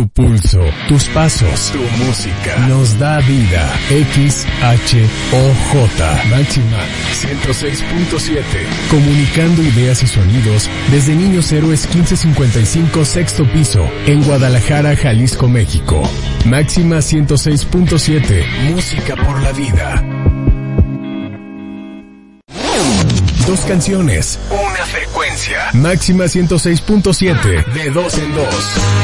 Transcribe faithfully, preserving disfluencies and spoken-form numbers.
Tu pulso, tus pasos, tu música nos da vida. X H O J Máxima ciento seis punto siete. Comunicando ideas y sonidos desde Niños Héroes quince cincuenta y cinco, sexto piso, en Guadalajara, Jalisco, México. Máxima ciento seis punto siete. Música por la vida. Dos canciones, una frecuencia. Máxima ciento seis punto siete. De dos en dos.